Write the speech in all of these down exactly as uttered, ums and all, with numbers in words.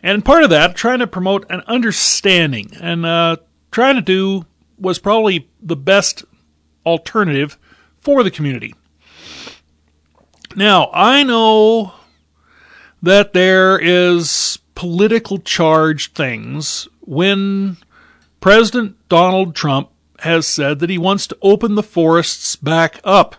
And part of that, trying to promote an understanding and uh, trying to do was probably the best alternative for the community. Now, I know that there is political charged things when President Donald Trump has said that he wants to open the forests back up.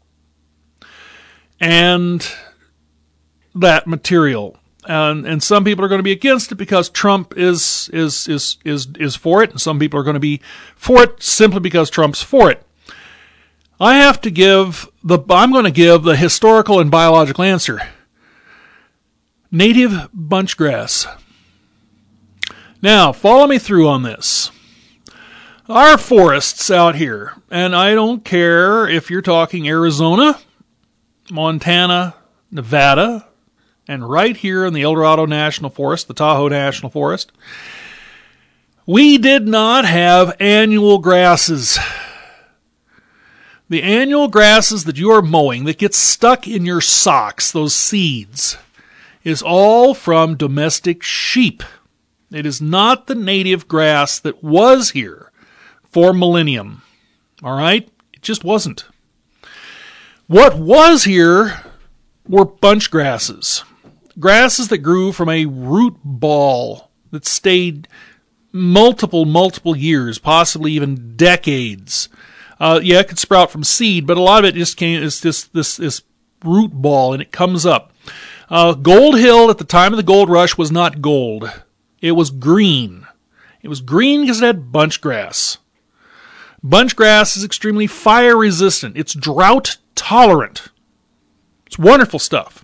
And that material. And and some people are going to be against it because Trump is is is is is for it, and some people are going to be for it simply because Trump's for it. I have to give the I'm going to give the historical and biological answer. Native bunchgrass. Now, follow me through on this. Our forests out here, and I don't care if you're talking Arizona, Montana, Nevada, and right here in the El Dorado National Forest, the Tahoe National Forest, we did not have annual grasses. The annual grasses that you are mowing that get stuck in your socks, those seeds, is all from domestic sheep. It is not the native grass that was here for millennium. All right? It just wasn't. What was here were bunch grasses. Grasses that grew from a root ball that stayed multiple, multiple years, possibly even decades. Uh, yeah, it could sprout from seed, but a lot of it just came as this this this root ball, and it comes up. Uh, Gold Hill at the time of the gold rush was not gold. It was green. It was green because it had bunch grass. Bunch grass is extremely fire resistant. It's drought tolerant. It's wonderful stuff.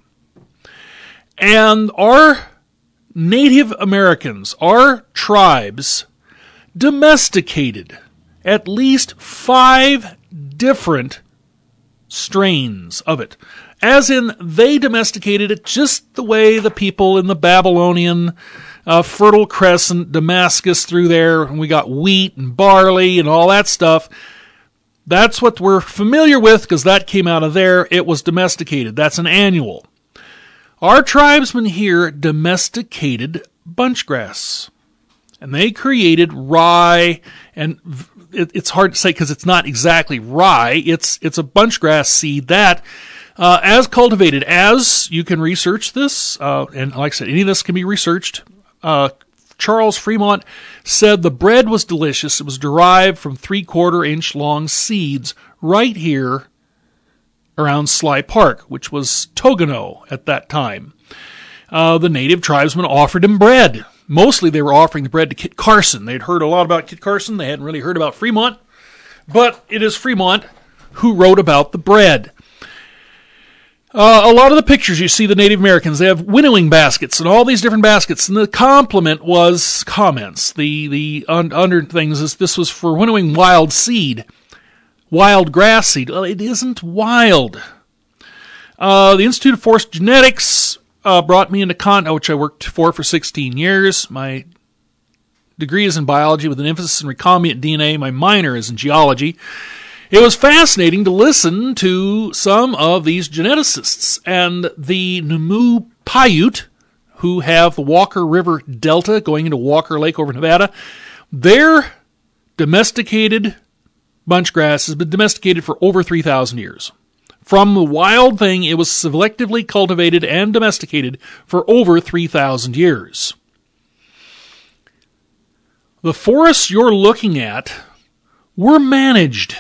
And our Native Americans, our tribes, domesticated at least five different strains of it. As in, they domesticated it just the way the people in the Babylonian uh, Fertile Crescent, Damascus through there, and we got wheat and barley and all that stuff. That's what we're familiar with because that came out of there. It was domesticated. That's an annual. Our tribesmen here domesticated bunchgrass. And they created rye, and it, it's hard to say because it's not exactly rye. It's it's a bunchgrass seed that, uh, as cultivated, as you can research this, uh, and like I said, any of this can be researched. Uh, Charles Fremont said the bread was delicious. It was derived from three-quarter inch long seeds right here around Sly Park, which was Togano at that time. Uh, the native tribesmen offered him bread. Mostly they were offering the bread to Kit Carson. They'd heard a lot about Kit Carson. They hadn't really heard about Fremont. But it is Fremont who wrote about the bread. Uh, a lot of the pictures you see the Native Americans, they have winnowing baskets and all these different baskets. And the compliment was comments. The the un, under things is this was for winnowing wild seed. Wild grass seed. Well, it isn't wild. Uh, the Institute of Forest Genetics uh, brought me into contact, which I worked for for sixteen years. My degree is in biology with an emphasis in recombinant D N A. My minor is in geology. It was fascinating to listen to some of these geneticists and the Numu Paiute, who have the Walker River Delta going into Walker Lake over Nevada. Their domesticated bunchgrass has been domesticated for over three thousand years. From the wild thing, it was selectively cultivated and domesticated for over three thousand years. The forests you're looking at were managed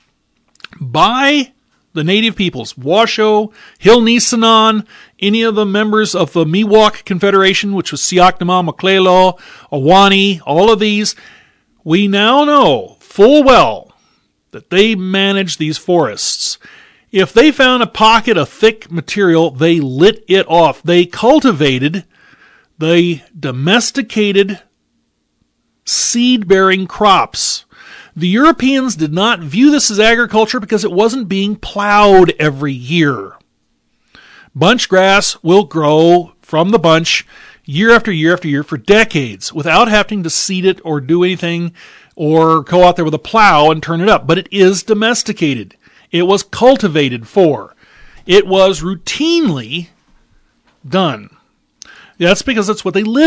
by the native peoples, Washoe, Hill-Nisenan, any of the members of the Miwok Confederation, which was Siaknama, Maklelo, Awani, all of these. We now know full well that they managed these forests. If they found a pocket of thick material, they lit it off. They cultivated, they domesticated seed-bearing crops. The Europeans did not view this as agriculture because it wasn't being plowed every year. Bunch grass will grow from the bunch year after year after year for decades without having to seed it or do anything or go out there with a plow and turn it up. But it is domesticated. It was cultivated for. It was routinely done. That's because that's what they lived